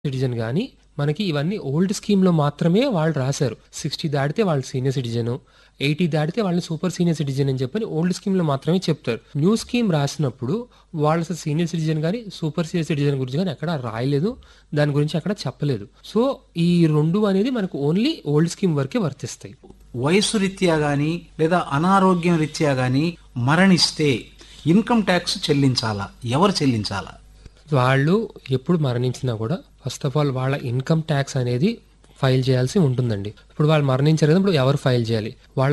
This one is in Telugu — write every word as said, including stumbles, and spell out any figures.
సిటిజన్ గానీ, మనకి ఇవన్నీ ఓల్డ్ స్కీమ్‌లో మాత్రమే వాళ్ళు రాశారు. అరవై దాటితే వాళ్ళు సీనియర్ సిటిజను, ఎనభై దాటితే వాళ్ళని సూపర్ సీనియర్ సిటిజన్ అని చెప్పని ఓల్డ్ స్కీమ్‌లో మాత్రమే చెప్తారు. న్యూ స్కీమ్ రాసినప్పుడు వాళ్ళు అసలు సీనియర్ సిటిజన్ గాని, సూపర్ సీనియర్ సిటిజన్ గురించి గాని ఎక్కడ రాయలేదు. దాని గురించి ఎక్కడ చెప్పలేదు. సో, ఈ రెండు అనేది మనకు ఓన్లీ ఓల్డ్ స్కీమ్ వరకే వర్తిస్తాయి. వయసు రీత్యా గాని లేదా అనారోగ్యం రీత్యా గాని మరణిస్తే ఇన్కమ్ ట్యాక్స్ చెల్లించాలా? ఎవరు చెల్లించాలా? వాళ్ళు ఎప్పుడు మరణించినా కూడా ఫస్ట్ ఆఫ్ ఆల్ వాళ్ళ ఇన్కమ్ ట్యాక్స్ అనేది ఫైల్ చేయాల్సి ఉంటుందండి. ఇప్పుడు వాళ్ళు మరణించారు కదా! ఇప్పుడు ఎవరు ఫైల్ చేయాలి? వాళ్ళ